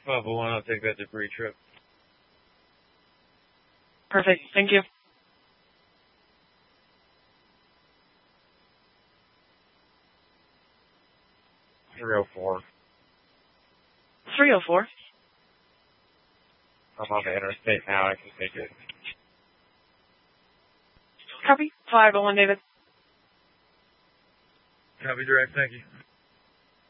501, I'll take that debris trip. Perfect. Thank you. .304. 304. I'm on the interstate now. I can take it. Copy. 501, David. Copy direct. Thank you.